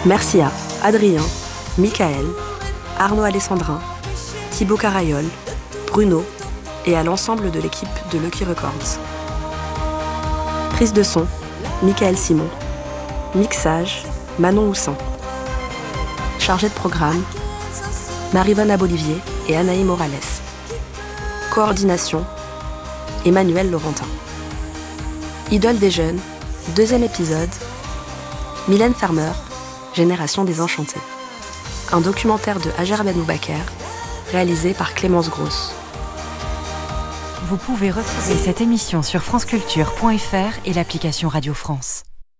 Merci à Adrien, Michael, Arnaud Alessandrin, Thibaut Carayol, Bruno et à l'ensemble de l'équipe de Lucky Records. Prise de son, Michael Simon. Mixage, Manon Houssin. Chargé de programme, Marivonne Abolivier et Anaï Morales. Coordination, Emmanuel Laurentin. Idole des jeunes, 2e épisode, Mylène Farmer, Génération désenchantée. Un documentaire de Hajar Ben Moubaker, réalisé par Clémence Grosse. Vous pouvez retrouver cette émission sur franceculture.fr et l'application Radio France.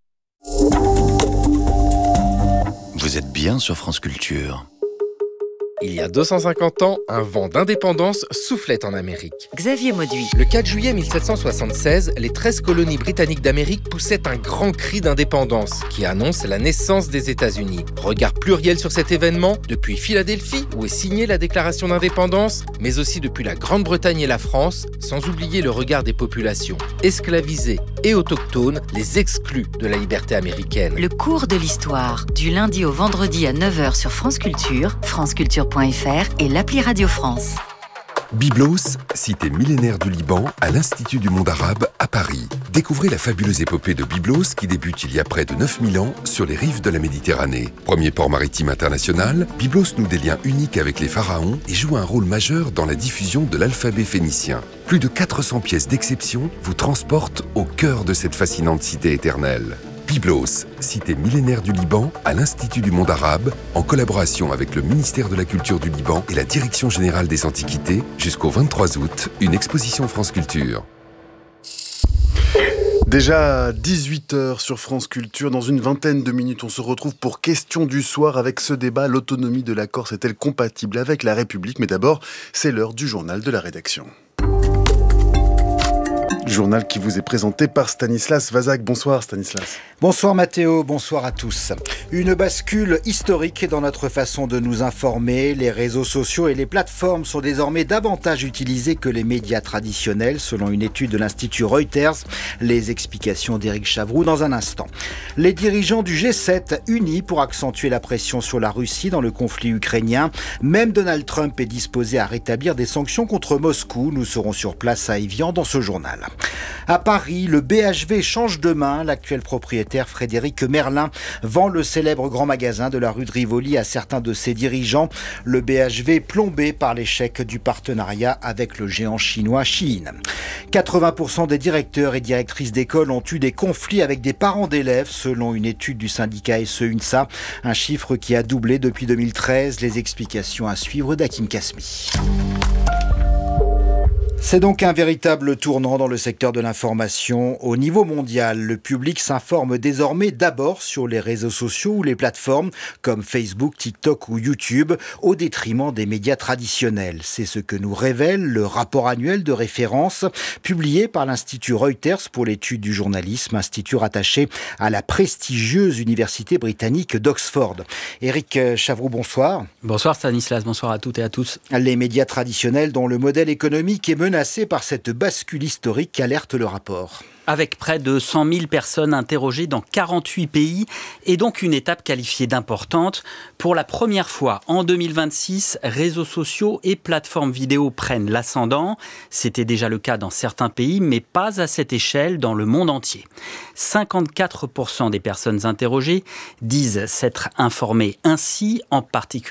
Vous êtes bien sur France Culture. Il y a 250 ans, un vent d'indépendance soufflait en Amérique. Xavier Mauduit. Le 4 juillet 1776, les 13 colonies britanniques d'Amérique poussaient un grand cri d'indépendance qui annonce la naissance des États-Unis. Regard pluriel sur cet événement, depuis Philadelphie, où est signée la déclaration d'indépendance, mais aussi depuis la Grande-Bretagne et la France, sans oublier le regard des populations esclavisées et autochtones, les exclus de la liberté américaine. Le cours de l'histoire, du lundi au vendredi à 9h sur France Culture, franceculture.fr et l'appli Radio France. Byblos, cité millénaire du Liban, à l'Institut du monde arabe à Paris. Découvrez la fabuleuse épopée de Byblos qui débute il y a près de 9000 ans sur les rives de la Méditerranée. Premier port maritime international, Byblos noue des liens uniques avec les pharaons et joue un rôle majeur dans la diffusion de l'alphabet phénicien. Plus de 400 pièces d'exception vous transportent au cœur de cette fascinante cité éternelle. Byblos, cité millénaire du Liban, à l'Institut du monde arabe, en collaboration avec le ministère de la Culture du Liban et la Direction générale des Antiquités, jusqu'au 23 août, une exposition France Culture. Déjà 18h sur France Culture, dans une vingtaine de minutes, on se retrouve pour Question du soir avec ce débat, l'autonomie de la Corse est-elle compatible avec la République ? Mais d'abord, c'est l'heure du journal de la rédaction. Journal qui vous est présenté par Stanislas Vazak. Bonsoir Stanislas. Bonsoir Mathéo, bonsoir à tous. Une bascule historique dans notre façon de nous informer. Les réseaux sociaux et les plateformes sont désormais davantage utilisés que les médias traditionnels, selon une étude de l'Institut Reuters. Les explications d'Éric Chavroux dans un instant. Les dirigeants du G7 unis pour accentuer la pression sur la Russie dans le conflit ukrainien. Même Donald Trump est disposé à rétablir des sanctions contre Moscou. Nous serons sur place à Évian dans ce journal. À Paris, le BHV change de main. L'actuel propriétaire Frédéric Merlin vend le célèbre grand magasin de la rue de Rivoli à certains de ses dirigeants. Le BHV plombé par l'échec du partenariat avec le géant chinois Shein. 80% des directeurs et directrices d'école ont eu des conflits avec des parents d'élèves, selon une étude du syndicat SE-UNSA. Un chiffre qui a doublé depuis 2013. Les explications à suivre d'Hakim Kasmi. C'est donc un véritable tournant dans le secteur de l'information. Au niveau mondial, le public s'informe désormais d'abord sur les réseaux sociaux ou les plateformes comme Facebook, TikTok ou YouTube, au détriment des médias traditionnels. C'est ce que nous révèle le rapport annuel de référence publié par l'Institut Reuters pour l'étude du journalisme, institut rattaché à la prestigieuse université britannique d'Oxford. Éric Chavroux, bonsoir. Bonsoir Stanislas, bonsoir à toutes et à tous. Les médias traditionnels dont le modèle économique est menacé par cette bascule historique, alerte le rapport. Avec près de 100 000 personnes interrogées dans 48 pays et donc une étape qualifiée d'importante. Pour la première fois en 2026, réseaux sociaux et plateformes vidéo prennent l'ascendant. C'était déjà le cas dans certains pays, mais pas à cette échelle dans le monde entier. 54% des personnes interrogées disent s'être informées ainsi, en particulier